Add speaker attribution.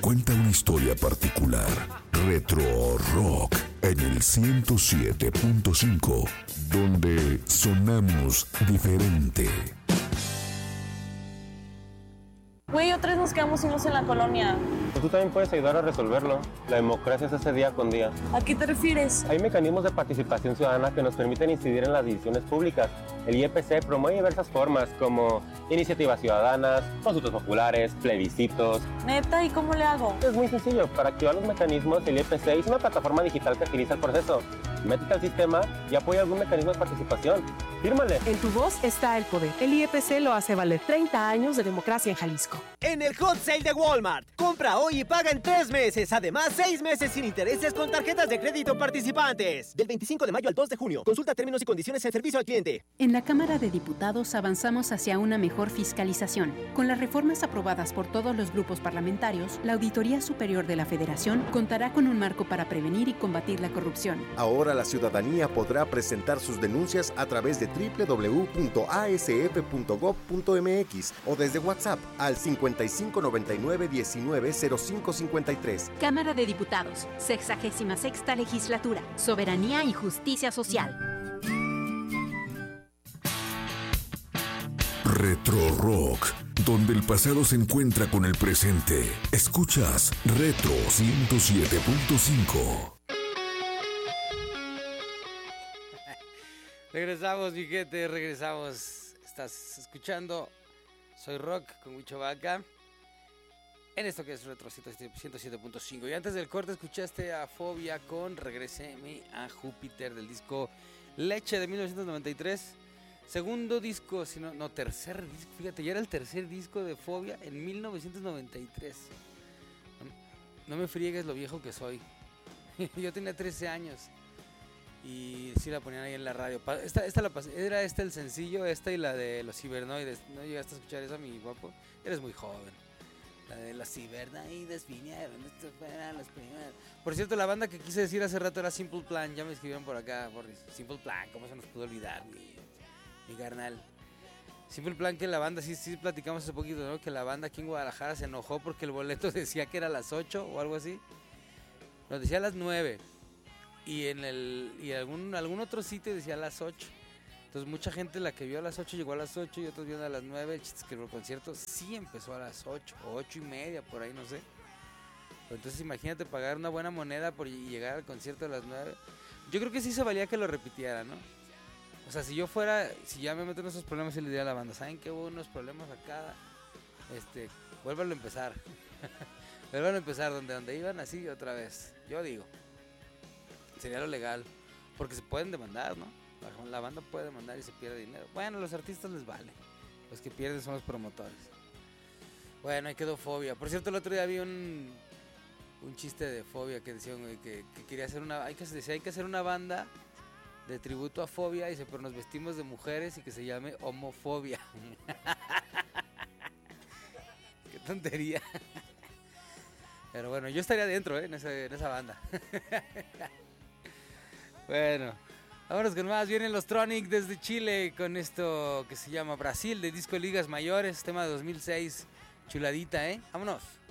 Speaker 1: cuenta una historia particular. Retro Rock en el 107.5, donde sonamos diferente.
Speaker 2: Güey, otra vez nos quedamos sin luz en la colonia.
Speaker 3: Pues tú también puedes ayudar a resolverlo. La democracia se hace día con día.
Speaker 2: ¿A qué te refieres?
Speaker 3: Hay mecanismos de participación ciudadana que nos permiten incidir en las decisiones públicas. El IEPC promueve diversas formas como iniciativas ciudadanas, consultas populares, plebiscitos.
Speaker 2: ¿Neta? ¿Y cómo le hago?
Speaker 3: Es muy sencillo. Para activar los mecanismos, el IEPC es una plataforma digital que agiliza el proceso. Métete al sistema y apoya algún mecanismo de participación. ¡Fírmale!
Speaker 4: En tu voz está el poder. El IEPC lo hace valer. 30 años de democracia en Jalisco.
Speaker 5: En el Hot Sale de Walmart. Compra hoy y paga en 3 meses. Además, 6 meses sin intereses con tarjetas de crédito participantes. Del 25 de mayo al 2 de junio. Consulta términos y condiciones en servicio al cliente.
Speaker 6: En la Cámara de Diputados avanzamos hacia una mejor fiscalización. Con las reformas aprobadas por todos los grupos parlamentarios, la Auditoría Superior de la Federación contará con un marco para prevenir y combatir la corrupción.
Speaker 7: Ahora la ciudadanía podrá presentar sus denuncias a través de www.asf.gov.mx o desde WhatsApp al 5599190553.
Speaker 6: Cámara de Diputados, 66ª Legislatura, Soberanía y Justicia Social.
Speaker 1: Retro Rock, donde el pasado se encuentra con el presente. Escuchas Retro 107.5.
Speaker 8: Regresamos, mi gente, regresamos. Estás escuchando Soy Rock con Huicho Vaca en esto que es Retro 107.5. Y antes del corte escuchaste a Fobia con Regréseme a Júpiter del disco Leche de 1993. Segundo disco, tercer disco. Fíjate, ya era el tercer disco de Fobia en 1993. No me friegues lo viejo que soy. Yo tenía 13 años. Y sí la ponían ahí en la radio. Era el sencillo, esta y la de los cibernoides. ¿No llegaste a escuchar eso, mi guapo? Eres muy joven. La de los cibernoides vinieron, estos fueron los primeros. Por cierto, la banda que quise decir hace rato era Simple Plan. Ya me escribieron por acá, Boris. Simple Plan, ¿cómo se nos pudo olvidar, mi carnal? Simple Plan, que la banda, sí platicamos hace poquito, ¿no? Que la banda aquí en Guadalajara se enojó porque el boleto decía que era a las 8 o algo así. Nos decía a las 9. Y algún otro sitio decía a las 8. Entonces mucha gente la que vio a las 8 llegó a las 8 y otros vieron a las 9. El chiste es que el concierto sí empezó a las 8 o 8 y media, por ahí, no sé. Pero entonces imagínate pagar una buena moneda por llegar al concierto a las 9. Yo creo que sí se valía que lo repitiera, ¿no? O sea, si ya me meto en esos problemas, y le diría a la banda, ¿saben que hubo unos problemas acá? Vuélvanlo a empezar. Vuélvanlo a empezar donde iban, así otra vez. Yo digo. Sería lo legal, porque se pueden demandar, ¿no? La banda puede demandar y se pierde dinero. Bueno, a los artistas les vale. Los que pierden son los promotores. Bueno, ahí quedó Fobia. Por cierto, el otro día vi un chiste de Fobia que decían que quería hacer hay que hacer una banda de tributo a Fobia, y pero nos vestimos de mujeres y que se llame Homofobia. Qué tontería. Pero bueno, yo estaría dentro, en esa banda. Bueno, vámonos con más. Vienen los Tronic desde Chile con esto que se llama Brasil, de disco Ligas Mayores, tema de 2006. Chuladita, ¿eh? Vámonos.